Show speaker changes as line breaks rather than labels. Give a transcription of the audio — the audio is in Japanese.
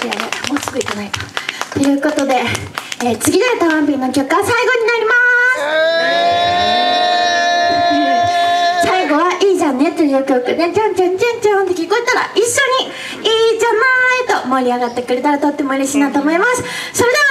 いやいや、もうすぐ行かないと。ということで、次のタワンピンの曲は最後になります。最後は「いいじゃんね」という曲で、ちょんちょんちょんちょんって聞こえたら一緒に「いいじゃない」と盛り上がってくれたらとっても嬉しいなと思います。それでは